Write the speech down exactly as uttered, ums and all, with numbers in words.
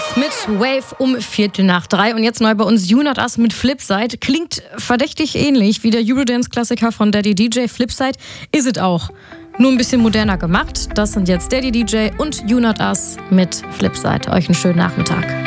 Love mit Wave um Viertel nach drei. Und jetzt neu bei uns You Not Us mit Flipside. Klingt verdächtig ähnlich wie der Eurodance-Klassiker von Daddy D J. Flipside ist es auch. Nur ein bisschen moderner gemacht. Das sind jetzt Daddy D J und You Not Us mit Flipside. Euch einen schönen Nachmittag.